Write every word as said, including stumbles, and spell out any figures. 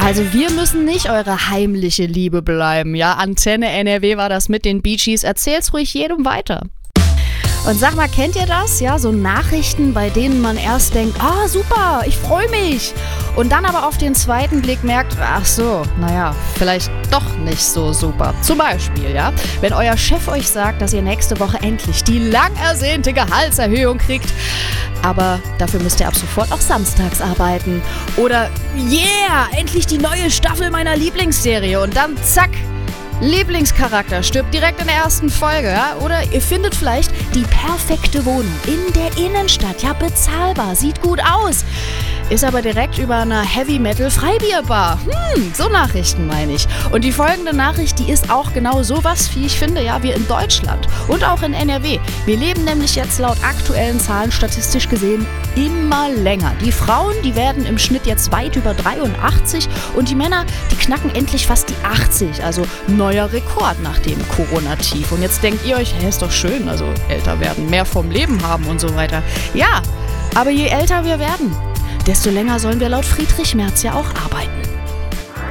Also wir müssen nicht eure heimliche Liebe bleiben, ja? Antenne N R W war das mit den Bee Gees. Erzähl's ruhig jedem weiter. Und sag mal, kennt ihr das? Ja, so Nachrichten, bei denen man erst denkt, ah, super, ich freue mich. Und dann aber auf den zweiten Blick merkt, ach so, naja, vielleicht doch nicht so super. Zum Beispiel, ja, wenn euer Chef euch sagt, dass ihr nächste Woche endlich die lang ersehnte Gehaltserhöhung kriegt, aber dafür müsst ihr ab sofort auch samstags arbeiten. Oder, yeah, endlich die neue Staffel meiner Lieblingsserie. Und dann, zack, Lieblingscharakter stirbt direkt in der ersten Folge, ja? Oder ihr findet vielleicht die perfekte Wohnung in der Innenstadt, ja, bezahlbar, sieht gut aus, ist aber direkt über einer Heavy-Metal-Freibierbar. Hm, so Nachrichten meine ich. Und die folgende Nachricht, die ist auch genau sowas, wie ich finde, ja, wir in Deutschland und auch in N R W. Wir leben nämlich jetzt laut aktuellen Zahlen statistisch gesehen immer länger. Die Frauen, die werden im Schnitt jetzt weit über dreiundachtzig und die Männer, die knacken endlich fast die achtzig, also neuer Rekord nach dem Corona-Tief. Und jetzt denkt ihr euch, hä, ist doch schön, also älter werden, mehr vom Leben haben und so weiter. Ja, aber je älter wir werden, desto länger sollen wir laut Friedrich Merz ja auch arbeiten.